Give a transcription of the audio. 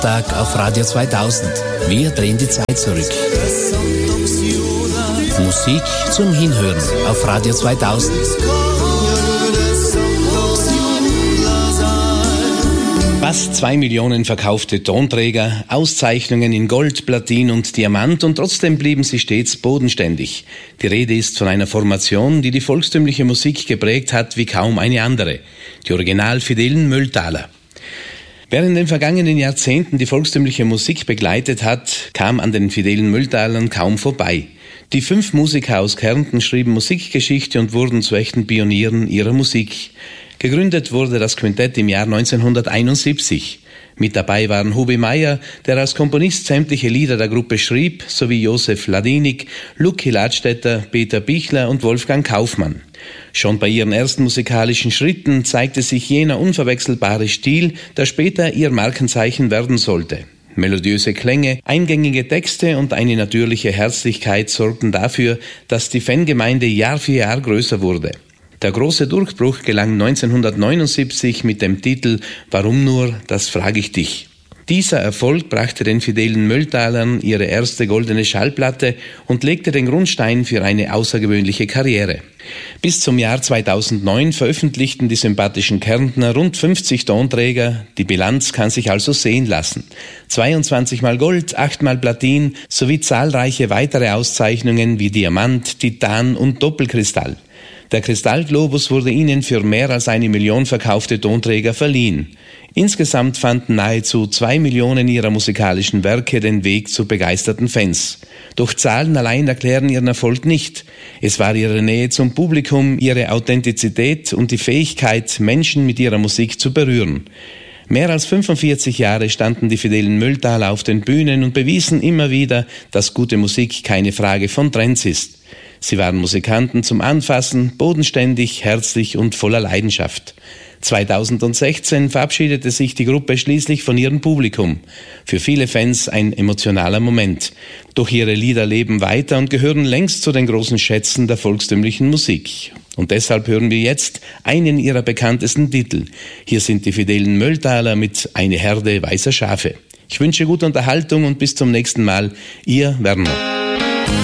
Tag auf Radio 2000. Wir drehen die Zeit zurück. Musik zum Hinhören auf Radio 2000. Fast 2 Millionen verkaufte Tonträger, Auszeichnungen in Gold, Platin und Diamant und trotzdem blieben sie stets bodenständig. Die Rede ist von einer Formation, die die volkstümliche Musik geprägt hat wie kaum eine andere. Die original-fidelen Mülltaler. Wer in den vergangenen Jahrzehnten die volkstümliche Musik begleitet hat, kam an den fidelen Mülltalern kaum vorbei. Die 5 Musiker aus Kärnten schrieben Musikgeschichte und wurden zu echten Pionieren ihrer Musik. Gegründet wurde das Quintett im Jahr 1971. Mit dabei waren Hubi Meyer, der als Komponist sämtliche Lieder der Gruppe schrieb, sowie Josef Ladinik, Lucky Ladstätter, Peter Bichler und Wolfgang Kaufmann. Schon bei ihren ersten musikalischen Schritten zeigte sich jener unverwechselbare Stil, der später ihr Markenzeichen werden sollte. Melodiöse Klänge, eingängige Texte und eine natürliche Herzlichkeit sorgten dafür, dass die Fangemeinde Jahr für Jahr größer wurde. Der große Durchbruch gelang 1979 mit dem Titel »Warum nur, das frage ich dich«. Dieser Erfolg brachte den fidelen Mülltalern ihre erste goldene Schallplatte und legte den Grundstein für eine außergewöhnliche Karriere. Bis zum Jahr 2009 veröffentlichten die sympathischen Kärntner rund 50 Tonträger. Die Bilanz kann sich also sehen lassen. 22 Mal Gold, 8 Mal Platin sowie zahlreiche weitere Auszeichnungen wie Diamant, Titan und Doppelkristall. Der Kristallglobus wurde ihnen für mehr als 1 Million verkaufte Tonträger verliehen. Insgesamt fanden nahezu 2 Millionen ihrer musikalischen Werke den Weg zu begeisterten Fans. Doch Zahlen allein erklären ihren Erfolg nicht. Es war ihre Nähe zum Publikum, ihre Authentizität und die Fähigkeit, Menschen mit ihrer Musik zu berühren. Mehr als 45 Jahre standen die fidelen Mülltaler auf den Bühnen und bewiesen immer wieder, dass gute Musik keine Frage von Trends ist. Sie waren Musikanten zum Anfassen, bodenständig, herzlich und voller Leidenschaft. 2016 verabschiedete sich die Gruppe schließlich von ihrem Publikum. Für viele Fans ein emotionaler Moment. Doch ihre Lieder leben weiter und gehören längst zu den großen Schätzen der volkstümlichen Musik. Und deshalb hören wir jetzt einen ihrer bekanntesten Titel. Hier sind die fidelen Mülltaler mit »Eine Herde weißer Schafe«. Ich wünsche gute Unterhaltung und bis zum nächsten Mal. Ihr Werner.